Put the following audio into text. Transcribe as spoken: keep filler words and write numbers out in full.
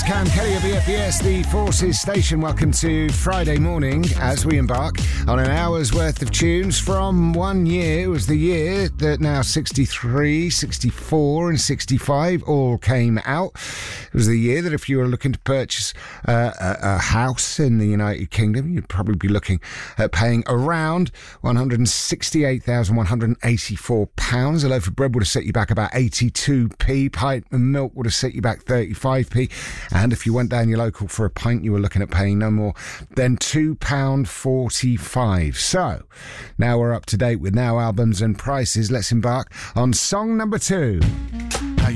Cam Kelly of E F B S, the Forces station. Welcome to Friday morning as we embark on an hour's worth of tunes from one year. It was the year that now sixty-three, sixty-four and sixty-five all came out. It was the year that if you were looking to purchase uh, a, a house in the United Kingdom, you'd probably be looking at paying around one hundred sixty-eight thousand one hundred eighty-four pounds. A loaf of bread would have set you back about eighty-two p. Pint of milk would have set you back thirty-five p. And if you went down your local for a pint, you were looking at paying no more than two pounds forty-five. So, now we're up to date with Now Albums and Prices. Let's embark on song number two.